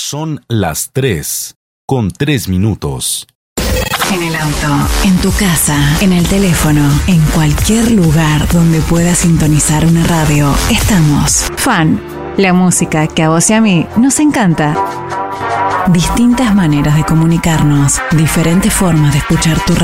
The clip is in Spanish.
Son las 3:03. En el auto, en tu casa, en el teléfono, en cualquier lugar donde puedas sintonizar una radio, estamos. Fan, la música que a vos y a mí nos encanta. Distintas maneras de comunicarnos, diferentes formas de escuchar tu radio.